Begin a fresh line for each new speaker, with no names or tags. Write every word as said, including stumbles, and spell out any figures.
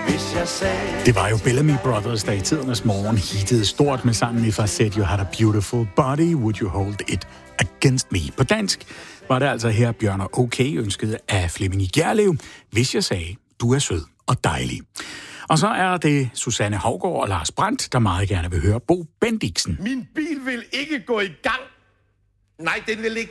hvis jeg sagde...
Det var jo Bellamy Brothers, der i tidernes morgen hittede stort med sangen If I Said You Had a Beautiful Body, Would You Hold It Against Me. På dansk var det altså her Bjørn og OK ønsket af Flemming Gjerlev, hvis jeg sagde, du er sød og dejlig. Og så er det Susanne Haugaard og Lars Brandt, der meget gerne vil høre Bo Bendiksen.
Min bil vil ikke gå i gang. Nej, den vil ikke